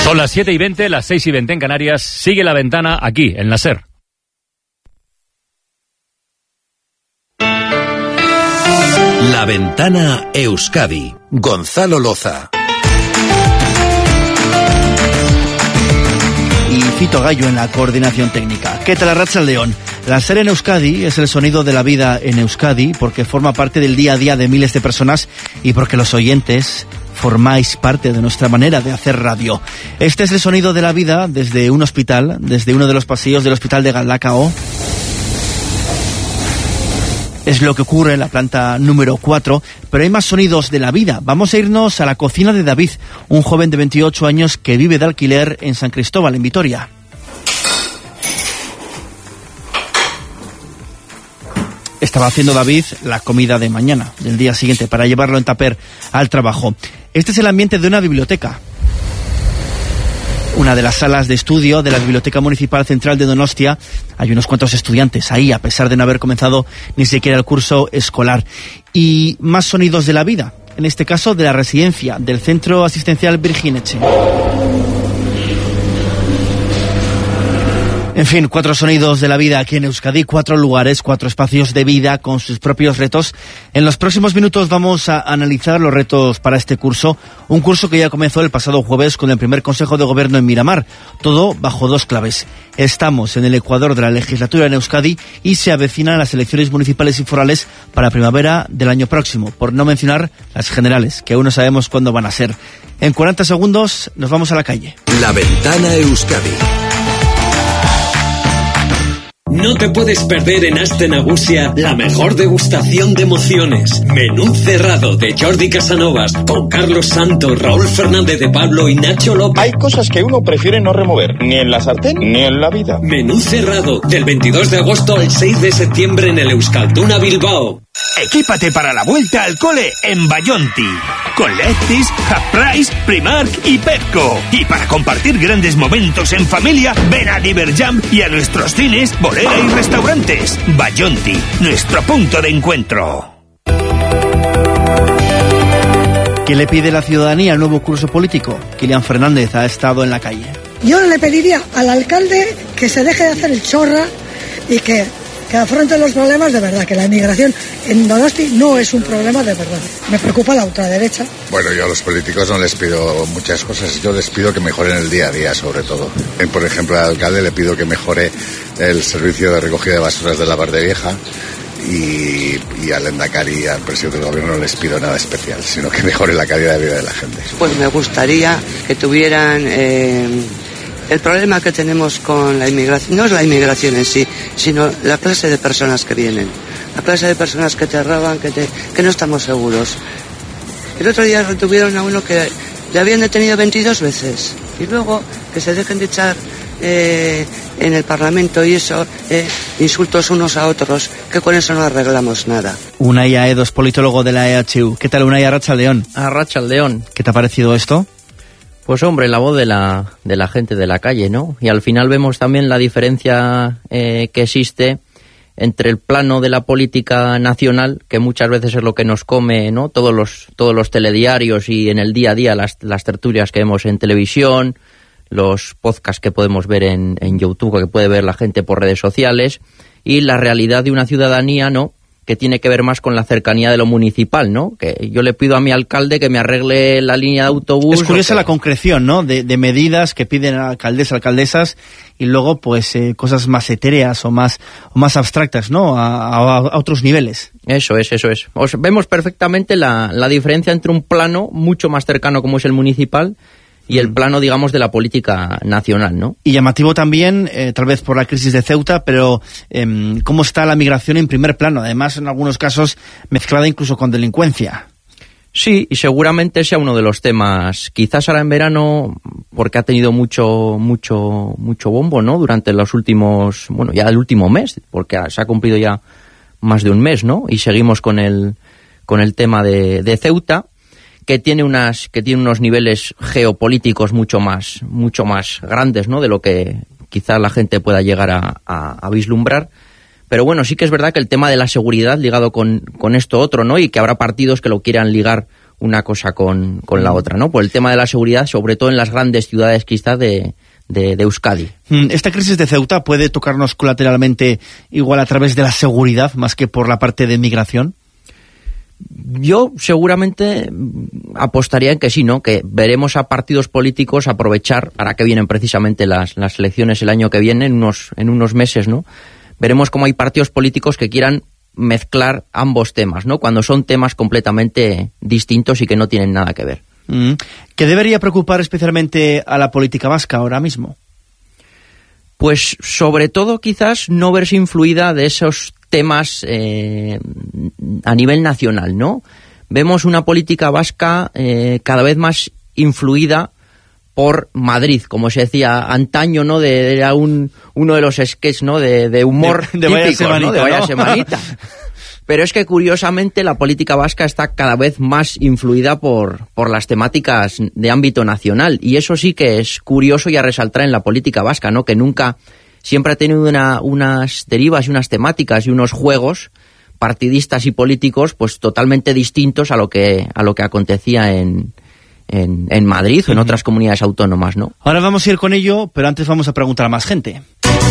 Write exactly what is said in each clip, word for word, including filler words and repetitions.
Son las siete y veinte, las seis y veinte en Canarias. Sigue La Ventana aquí, en la SER. La Ventana Euskadi. Gonzalo Loza. Y Fito Gallo en la coordinación técnica. ¿Qué tal, Arratsaldeon? La SER en Euskadi es el sonido de la vida en Euskadi porque forma parte del día a día de miles de personas y porque los oyentes formáis parte de nuestra manera de hacer radio. Este es el sonido de la vida desde un hospital, desde uno de los pasillos del hospital de Galdakao. Es lo que ocurre en la planta número cuatro, pero hay más sonidos de la vida. Vamos a irnos a la cocina de David, un joven de veintiocho años que vive de alquiler en San Cristóbal, en Vitoria. Estaba haciendo David la comida de mañana, del día siguiente, para llevarlo en tupper al trabajo. Este es el ambiente de una biblioteca. Una de las salas de estudio de la Biblioteca Municipal Central de Donostia. Hay unos cuantos estudiantes ahí, a pesar de no haber comenzado ni siquiera el curso escolar. Y más sonidos de la vida, en este caso de la residencia del Centro Asistencial Virgineche. En fin, cuatro sonidos de la vida aquí en Euskadi, cuatro lugares, cuatro espacios de vida con sus propios retos. En los próximos minutos vamos a analizar los retos para este curso, un curso que ya comenzó el pasado jueves con el primer Consejo de Gobierno en Miramar, todo bajo dos claves. Estamos en el ecuador de la legislatura en Euskadi y se avecinan las elecciones municipales y forales para primavera del año próximo, por no mencionar las generales, que aún no sabemos cuándo van a ser. En cuarenta segundos nos vamos a la calle. La Ventana Euskadi. No te puedes perder en Aste Nagusia la mejor degustación de emociones. Menú cerrado de Jordi Casanovas con Carlos Santos, Raúl Fernández de Pablo y Nacho López. Hay cosas que uno prefiere no remover, ni en la sartén ni en la vida. Menú cerrado del veintidós de agosto al seis de septiembre en el Euskalduna Bilbao. Equípate para la vuelta al cole en Bayonti. Con Lectis, Half Price, Primark y Pepco. Y para compartir grandes momentos en familia, ven a Diverjam y a nuestros cines, bolera y restaurantes. Bayonti, nuestro punto de encuentro. ¿Qué le pide la ciudadanía al nuevo curso político? Kilian Fernández ha estado en la calle. Yo le pediría al alcalde que se deje de hacer el chorra y que... que afronten los problemas de verdad, que la inmigración en Donosti no es un problema de verdad. Me preocupa la ultraderecha. Bueno, yo a los políticos no les pido muchas cosas, yo les pido que mejoren el día a día, sobre todo. Por ejemplo, al alcalde le pido que mejore el servicio de recogida de basuras de la Valdevieja y, y al Endacari y al presidente del gobierno no les pido nada especial, sino que mejore la calidad de vida de la gente. Pues me gustaría que tuvieran... Eh... El problema que tenemos con la inmigración, no es la inmigración en sí, sino la clase de personas que vienen. La clase de personas que te roban, que, te, que no estamos seguros. El otro día retuvieron a uno que le habían detenido veintidós veces. Y luego que se dejen de echar eh, en el Parlamento y eso, eh, insultos unos a otros, que con eso no arreglamos nada. Unai Aedos, politólogo de la E H U. ¿Qué tal, Unai? Arratsaldeon. Arratsaldeon. ¿Qué te ha parecido esto? Pues hombre, la voz de la de la gente de la calle, ¿no? Y al final vemos también la diferencia eh, que existe entre el plano de la política nacional, que muchas veces es lo que nos come, ¿no? Todos los todos los telediarios y en el día a día las, las tertulias que vemos en televisión, los podcasts que podemos ver en, en YouTube, que puede ver la gente por redes sociales, y la realidad de una ciudadanía, ¿no?, que tiene que ver más con la cercanía de lo municipal, ¿no? Que yo le pido a mi alcalde que me arregle la línea de autobús. Es curiosa que... la concreción, ¿no? De, de medidas que piden a alcaldes, alcaldesas, y luego, pues, eh, cosas más etéreas o más o más abstractas, ¿no? A, a, a otros niveles. Eso es, eso es. Os vemos perfectamente la, la diferencia entre un plano mucho más cercano como es el municipal y el plano, digamos, de la política nacional, ¿no? Y llamativo también, eh, tal vez por la crisis de Ceuta, pero eh, cómo está la migración en primer plano, además en algunos casos mezclada incluso con delincuencia. Sí, y seguramente sea uno de los temas, quizás ahora en verano, porque ha tenido mucho mucho mucho bombo, ¿no?, durante los últimos, bueno, ya el último mes, porque se ha cumplido ya más de un mes, ¿no?, y seguimos con el con el tema de, de Ceuta, que tiene unas que tiene unos niveles geopolíticos mucho más mucho más grandes, ¿no?, de lo que quizás la gente pueda llegar a, a, a vislumbrar. Pero bueno, sí que es verdad que el tema de la seguridad ligado con, con esto otro, ¿no?, y que habrá partidos que lo quieran ligar una cosa con, con la otra, ¿no? Por el tema de la seguridad, sobre todo en las grandes ciudades quizás de, de, de Euskadi. ¿Esta crisis de Ceuta puede tocarnos colateralmente igual a través de la seguridad más que por la parte de migración? Yo seguramente apostaría en que sí, ¿no? Que veremos a partidos políticos aprovechar, para que vienen precisamente las, las elecciones el año que viene, en unos, en unos meses, ¿no? Veremos cómo hay partidos políticos que quieran mezclar ambos temas, ¿no? Cuando son temas completamente distintos y que no tienen nada que ver. Mm. ¿Qué debería preocupar especialmente a la política vasca ahora mismo? Pues sobre todo quizás no verse influida de esos temas eh, a nivel nacional, ¿no? Vemos una política vasca eh, cada vez más influida por Madrid, como se decía antaño, ¿no? De, era un, uno de los sketches, ¿no? De, de humor de, de típicos, vaya semanita, ¿no? De vaya ¿no? semanita. Pero es que curiosamente la política vasca está cada vez más influida por, por las temáticas de ámbito nacional, y eso sí que es curioso y a resaltar en la política vasca, ¿no? Que nunca, siempre ha tenido una, unas derivas y unas temáticas y unos juegos partidistas y políticos pues totalmente distintos a lo que, a lo que acontecía en En, en Madrid o en otras comunidades autónomas, ¿no? Ahora vamos a ir con ello, pero antes vamos a preguntar a más gente.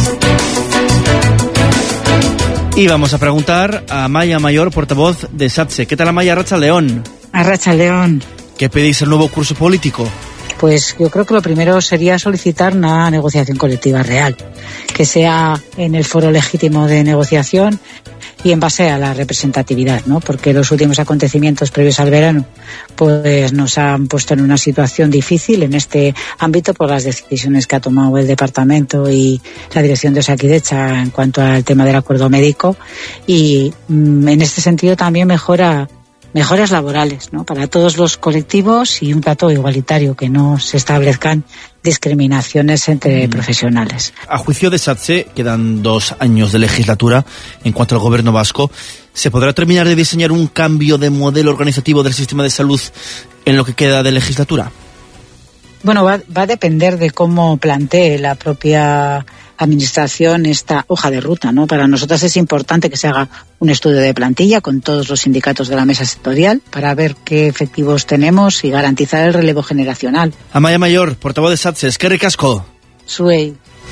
Y vamos a preguntar a Amaya Mayor, portavoz de SATSE. ¿Qué tal, Amaya? Arratsaldeón. Arratsaldeón. ¿Qué pedís el nuevo curso político? Pues yo creo que lo primero sería solicitar una negociación colectiva real, que sea en el foro legítimo de negociación y en base a la representatividad, ¿no? Porque los últimos acontecimientos previos al verano pues nos han puesto en una situación difícil en este ámbito por las decisiones que ha tomado el departamento y la dirección de Osakidetza en cuanto al tema del acuerdo médico, y mmm, en este sentido también mejora mejoras laborales, ¿no? Para todos los colectivos y un trato igualitario, que no se establezcan discriminaciones entre mm. profesionales. A juicio de SATSE, quedan dos años de legislatura. En cuanto al gobierno vasco, ¿se podrá terminar de diseñar un cambio de modelo organizativo del sistema de salud en lo que queda de legislatura? Bueno, va, va a depender de cómo plantee la propia administración esta hoja de ruta, ¿no? Para nosotros es importante que se haga un estudio de plantilla con todos los sindicatos de la mesa sectorial para ver qué efectivos tenemos y garantizar el relevo generacional. Amaya Mayor, portavoz de SATSE, eskerrik asko. Zuei.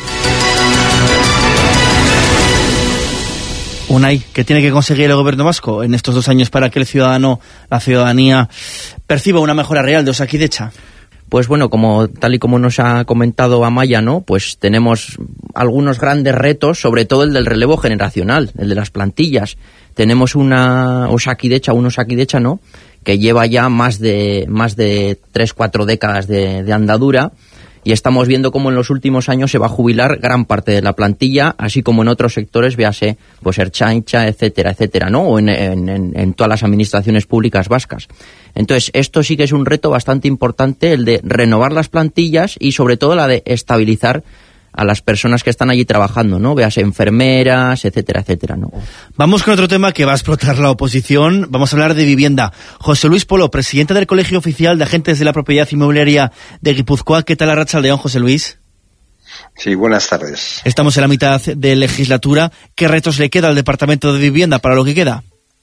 Unai, ¿qué tiene que conseguir el gobierno vasco en estos dos años para que el ciudadano, la ciudadanía, perciba una mejora real de Osakidetza? Pues bueno, como tal y como nos ha comentado Amaya, ¿no? Pues tenemos algunos grandes retos, sobre todo el del relevo generacional, el de las plantillas. Tenemos una Osakidetza, un Osakidetza, ¿no? Que lleva ya más de más de tres, cuatro décadas de, de andadura, y estamos viendo cómo en los últimos años se va a jubilar gran parte de la plantilla, así como en otros sectores, véase, pues Ertzaintza, etcétera, etcétera, ¿no? O en, en, en todas las administraciones públicas vascas. Entonces, esto sí que es un reto bastante importante, el de renovar las plantillas y sobre todo la de estabilizar a las personas que están allí trabajando, ¿no? Véase enfermeras, etcétera, etcétera, ¿no? Vamos con otro tema que va a explotar la oposición. Vamos a hablar de vivienda. José Luis Polo, presidente del Colegio Oficial de Agentes de la Propiedad Inmobiliaria de Guipúzcoa. ¿Qué tal, arratsaldeón, José Luis? Sí, buenas tardes. Estamos en la mitad de legislatura. ¿Qué retos le queda al Departamento de Vivienda para lo que queda?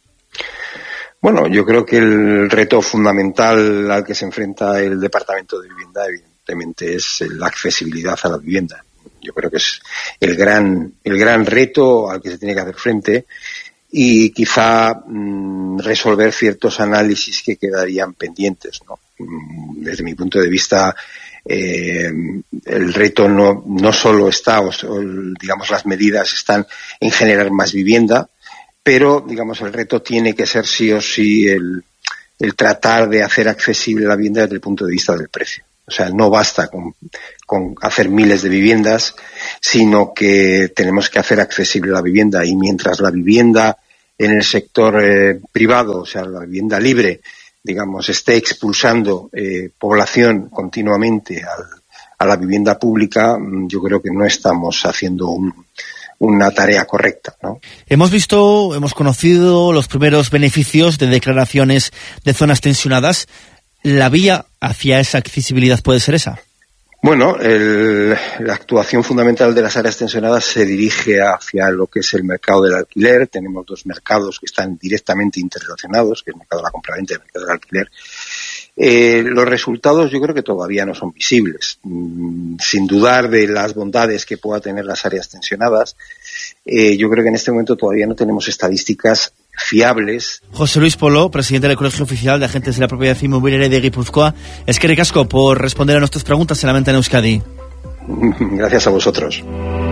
Bueno, yo creo que el reto fundamental al que se enfrenta el Departamento de Vivienda, evidentemente, es la accesibilidad a la vivienda. Yo creo que es el gran, el gran reto al que se tiene que hacer frente, y quizá mmm, resolver ciertos análisis que quedarían pendientes, ¿no? Desde mi punto de vista, eh, el reto no, no solo está, o, o, digamos, las medidas están en generar más vivienda, pero, digamos, el reto tiene que ser sí o sí el, el tratar de hacer accesible la vivienda desde el punto de vista del precio. O sea, no basta con, con hacer miles de viviendas, sino que tenemos que hacer accesible la vivienda, y mientras la vivienda en el sector eh, privado, o sea, la vivienda libre, digamos, esté expulsando eh, población continuamente al, a la vivienda pública, yo creo que no estamos haciendo un, una tarea correcta, ¿no? Hemos visto, hemos conocido los primeros beneficios de declaraciones de zonas tensionadas. ¿La vía hacia esa accesibilidad puede ser esa? Bueno, el, la actuación fundamental de las áreas tensionadas se dirige hacia lo que es el mercado del alquiler. Tenemos dos mercados que están directamente interrelacionados, que es el mercado de la compraventa y el mercado del alquiler. Eh, los resultados yo creo que todavía no son visibles. Mm, sin dudar de las bondades que pueda tener las áreas tensionadas, eh, yo creo que en este momento todavía no tenemos estadísticas fiables. José Luis Polo, presidente del Colegio Oficial de Agentes de la Propiedad Inmobiliaria de Guipúzcoa. Eskerrik asko por responder a nuestras preguntas en La Ventana Euskadi. Gracias a vosotros.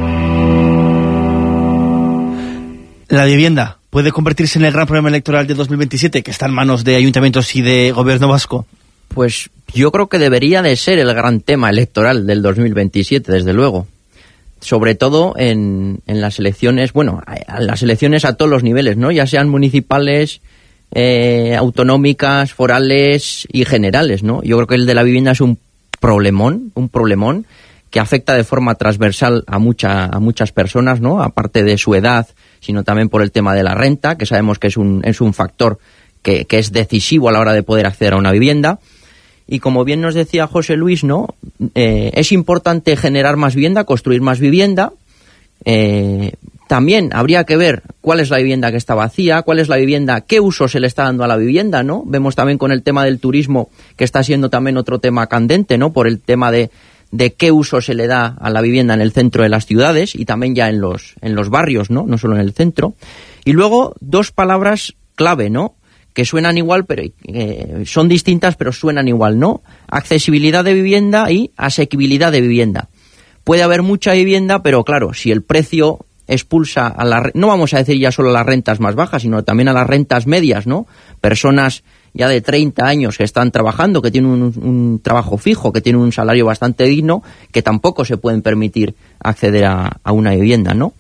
La vivienda puede convertirse en el gran problema electoral de dos mil veintisiete, que está en manos de ayuntamientos y de gobierno vasco. Pues yo creo que debería de ser el gran tema electoral del dos mil veintisiete, desde luego. Sobre todo en, en las elecciones, bueno, a, a las elecciones a todos los niveles, ¿no? Ya sean municipales, eh, autonómicas, forales y generales, ¿no? Yo creo que el de la vivienda es un problemón, un problemón que afecta de forma transversal a mucha, a muchas personas, ¿no? Aparte de su edad, sino también por el tema de la renta, que sabemos que es un, es un factor que, que es decisivo a la hora de poder acceder a una vivienda. Y como bien nos decía José Luis, ¿no? Eh, es importante generar más vivienda, construir más vivienda. Eh, también habría que ver cuál es la vivienda que está vacía, cuál es la vivienda, qué uso se le está dando a la vivienda, ¿no? Vemos también con el tema del turismo, que está siendo también otro tema candente, ¿no? Por el tema de, de qué uso se le da a la vivienda en el centro de las ciudades y también ya en los, en los barrios, ¿no? No solo en el centro. Y luego, dos palabras clave, ¿no? Que suenan igual, pero eh, son distintas, pero suenan igual, ¿no? Accesibilidad de vivienda y asequibilidad de vivienda. Puede haber mucha vivienda, pero claro, si el precio expulsa a la... No vamos a decir ya solo a las rentas más bajas, sino también a las rentas medias, ¿no? Personas ya de treinta años que están trabajando, que tienen un, un trabajo fijo, que tienen un salario bastante digno, que tampoco se pueden permitir acceder a, a una vivienda, ¿no?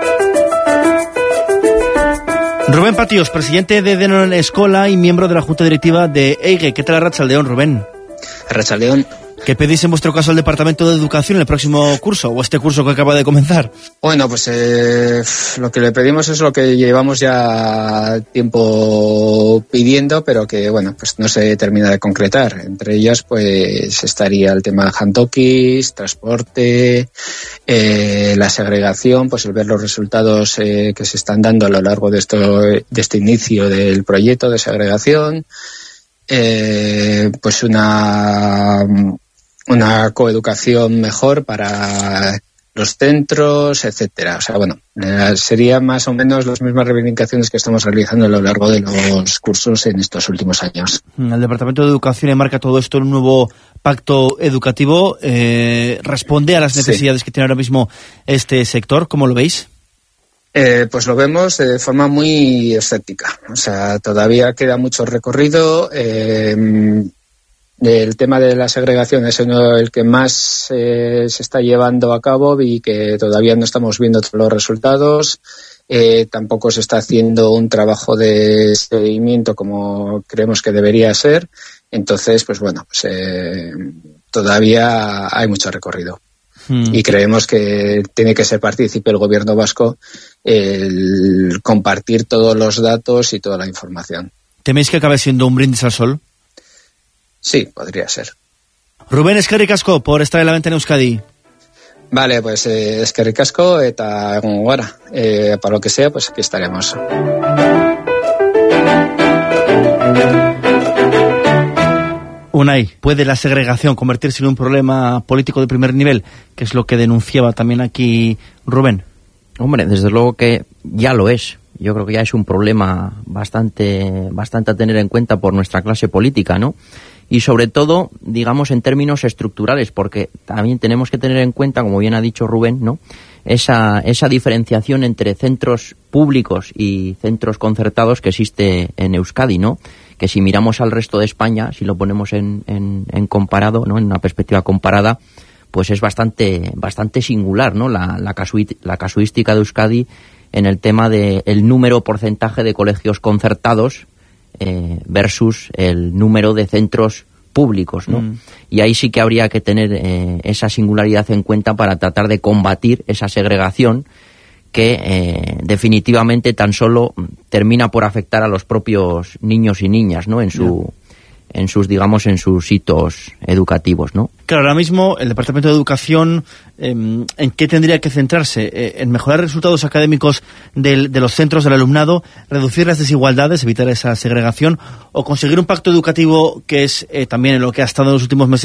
Rubén Patios, presidente de Denon Escola y miembro de la Junta Directiva de EIGE. ¿Qué tal, Arratsaldeón, Rubén? Arratsaldeón. ¿Qué pedís en vuestro caso al Departamento de Educación en el próximo curso o este curso que acaba de comenzar? Bueno, pues eh, lo que le pedimos es lo que llevamos ya tiempo pidiendo, pero que, bueno, pues no se termina de concretar. Entre ellas, pues estaría el tema de handokis, transporte, eh, la segregación, pues el ver los resultados eh, que se están dando a lo largo de, esto, de este inicio del proyecto de segregación, eh, pues una... una coeducación mejor para los centros, etcétera. O sea, bueno, eh, serían más o menos las mismas reivindicaciones que estamos realizando a lo largo de los cursos en estos últimos años. El Departamento de Educación enmarca todo esto en un nuevo pacto educativo. Eh, ¿Responde a las necesidades sí. que tiene ahora mismo este sector? ¿Cómo lo veis? Eh, pues lo vemos de forma muy escéptica. O sea, todavía queda mucho recorrido. Eh, El tema de la segregación es uno el que más eh, se está llevando a cabo y que todavía no estamos viendo todos los resultados. Eh, tampoco se está haciendo un trabajo de seguimiento como creemos que debería ser. Entonces, pues bueno, pues, eh, todavía hay mucho recorrido. Hmm. Y creemos que tiene que ser partícipe el gobierno vasco el compartir todos los datos y toda la información. ¿Teméis que acabe siendo un brindis al sol? Sí, podría ser. Rubén, eskerrik asko por estar en La Ventana Euskadi. Vale, pues eh, eskerrik asko eta egongo gara. Eh, para lo que sea, pues aquí estaremos. Unai, ¿puede la segregación convertirse en un problema político de primer nivel? Que es lo que denunciaba también aquí Rubén. Hombre, desde luego que ya lo es. Yo creo que ya es un problema bastante, bastante a tener en cuenta por nuestra clase política, ¿no? Y sobre todo, digamos, en términos estructurales, porque también tenemos que tener en cuenta, como bien ha dicho Rubén, ¿no? Esa, esa diferenciación entre centros públicos y centros concertados que existe en Euskadi, ¿no? Que si miramos al resto de España, si lo ponemos en, en, en comparado, ¿no? En una perspectiva comparada, pues es bastante, bastante singular, ¿no? La, la, casuí, la casuística de Euskadi en el tema del número porcentaje de colegios concertados eh, versus el número de centros públicos, ¿no? Mm. Y ahí sí que habría que tener eh, esa singularidad en cuenta para tratar de combatir esa segregación que eh, definitivamente tan solo termina por afectar a los propios niños y niñas, ¿no? En su, en sus, digamos, en sus hitos educativos, ¿no? Claro, ahora mismo el Departamento de Educación, eh, ¿en qué tendría que centrarse? Eh, ¿En mejorar resultados académicos del, de los centros del alumnado, reducir las desigualdades, evitar esa segregación, o conseguir un pacto educativo que es eh, también en lo que ha estado en los últimos meses